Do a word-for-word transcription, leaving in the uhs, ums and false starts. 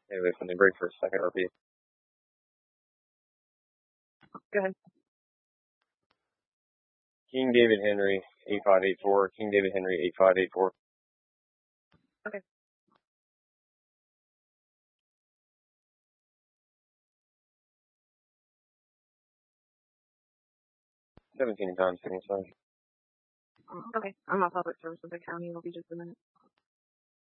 Hey, listen, they break for a second, repeat. Go ahead. King David Henry, eight five eight four. King David Henry, eight five eight four. Okay. seventeen times, sorry. Okay. I'm on public service with the county. It'll be just a minute.